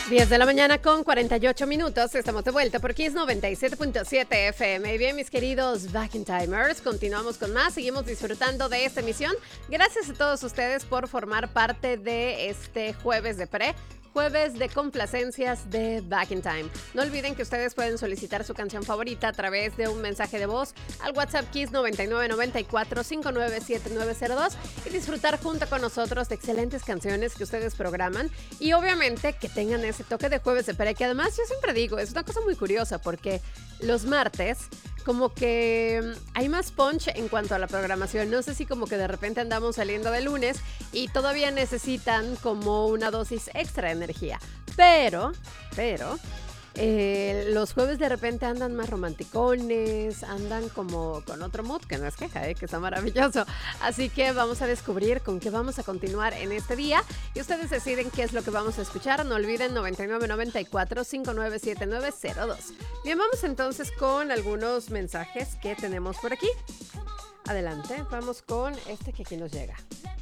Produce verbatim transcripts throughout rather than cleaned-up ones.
diez de la mañana con cuarenta y ocho minutos, estamos de vuelta por Kiss noventa y siete punto siete F M. Bien, mis queridos Back in Timers, continuamos con más, seguimos disfrutando de esta emisión. Gracias a todos ustedes por formar parte de este jueves de pre. Jueves de complacencias de Back in Time. No olviden que ustedes pueden solicitar su canción favorita a través de un mensaje de voz al WhatsApp Kiss noventa y nueve noventa y cuatro cincuenta y nueve setenta y nueve cero dos y disfrutar junto con nosotros de excelentes canciones que ustedes programan y obviamente que tengan ese toque de jueves de pre, que además yo siempre digo, es una cosa muy curiosa porque los martes como que hay más punch en cuanto a la programación. No sé si como que de repente andamos saliendo de lunes y todavía necesitan como una dosis extra de energía. Pero, pero, eh, los jueves de repente andan más romanticones, andan como con otro mood, que no es queja, ¿eh? Que está maravilloso. Así que vamos a descubrir con qué vamos a continuar en este día y ustedes deciden qué es lo que vamos a escuchar. No olviden noventa y nueve noventa y cuatro cincuenta y nueve setenta y nueve cero dos. Bien, vamos entonces con algunos mensajes que tenemos por aquí. Adelante, vamos con este que aquí nos llega.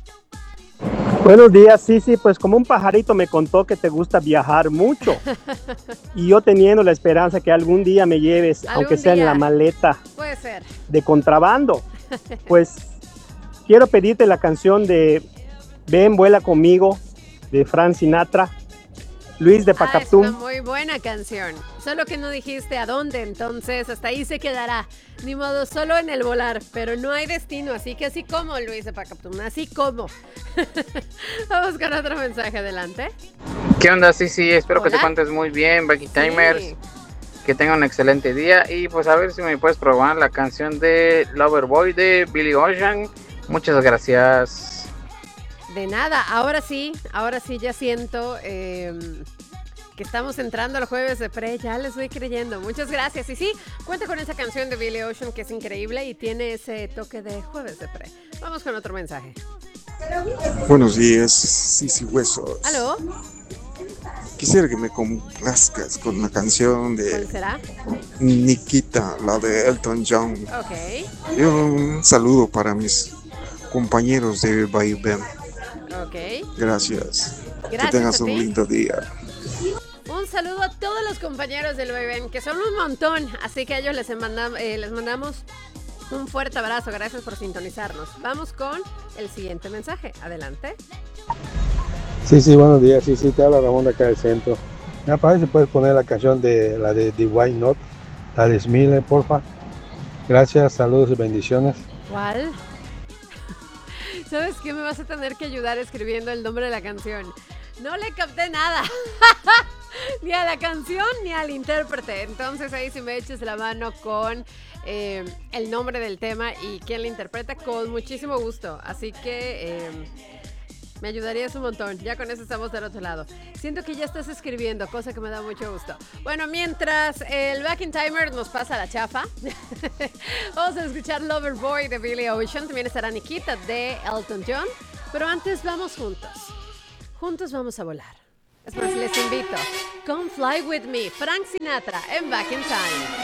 Buenos días, sí, sí, pues como un pajarito me contó que te gusta viajar mucho y yo teniendo la esperanza que algún día me lleves, aunque sea día. en la maleta Puede ser. de contrabando, pues quiero pedirte la canción de Ven, vuela conmigo, de Frank Sinatra, Luis de Ah, es Pacaptún. una muy buena canción. Solo que no dijiste a dónde, entonces hasta ahí se quedará. Ni modo, solo en el volar, pero no hay destino, así que así como Luis de Pacaptún, así como. Vamos con otro mensaje, adelante. ¿Qué onda? Sí, sí, espero Hola. que te cuentes muy bien, Back in Timers. Sí. Que tengan un excelente día y pues a ver si me puedes probar la canción de Loverboy de Billy Ocean. Muchas gracias. De nada, ahora sí, ahora sí ya siento eh, que estamos entrando al jueves de pre, ya les voy creyendo. Muchas gracias. Y sí, cuenta con esa canción de Billy Ocean que es increíble y tiene ese toque de jueves de pre. Vamos con otro mensaje. Buenos días, Sisi Huesos. ¿Aló? Quisiera que me complazcas con la canción ¿Cuál de será? Nikita, la de Elton John. Ok, Y un saludo para mis compañeros de Vaivén. ok. Gracias. Gracias que tengas a un ti. lindo día. Un saludo a todos los compañeros del Vaivén, que son un montón, así que a ellos les, manda- eh, les mandamos un fuerte abrazo. Gracias por sintonizarnos. Vamos con el siguiente mensaje. Adelante. Sí, sí, buenos días. Sí, sí, te habla Ramón de acá del centro. Me parece puedes poner la canción de la de The Why Not, la de Smile, porfa. Gracias, saludos y bendiciones. ¿Cuál? ¿Sabes qué? Me vas a tener que ayudar escribiendo el nombre de la canción. No le capté nada. Ni a la canción ni al intérprete. Entonces ahí si me eches la mano con eh, el nombre del tema y quién la interpreta, con muchísimo gusto. Así que eh, me ayudarías un montón. Ya con eso estamos del otro lado. Siento que ya estás escribiendo, cosa que me da mucho gusto. Bueno, mientras el Back in Timer nos pasa la chafa, vamos a escuchar Loverboy de Billy Ocean. También estará Nikita de Elton John. Pero antes vamos juntos. Juntos vamos a volar. Es más, les invito. Come fly with me. Frank Sinatra en Back in Time.